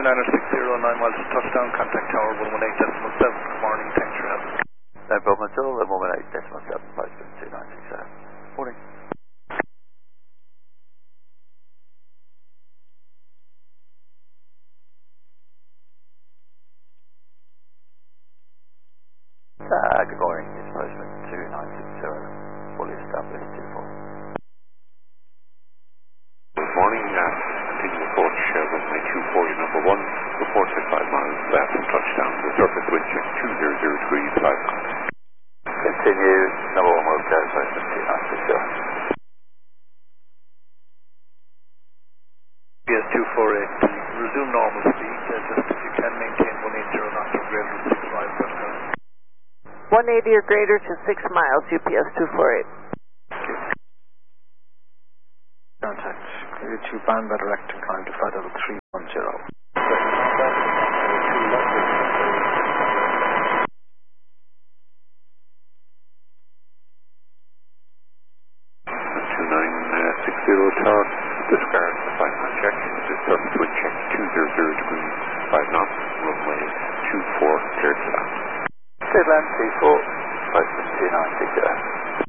Niner 609 miles to touchdown, contact tower 118.7. Good morning, thanks for your help. No problem at all, 118.7, postman 2960. Morning. Good morning, it's postman 2960, fully established 24. Good morning, continue approach runway 24, your number 1, report at 5 miles from touchdown, the surface wind check 200 degrees, 5 knots. Continue, number 1 will go, postman 2960. PS 248, resume normal speed, just if you can maintain 180 knots or greater to 6 miles per hour. 180 or greater to 6 miles, UPS 248. Contact, clear to band by direct and climb to flight level 310. Tower, discard the 5-mile check, the surface wind check 200 degrees, 5 knots, runway 24, clear to land. Clear land, 34, postman 2960.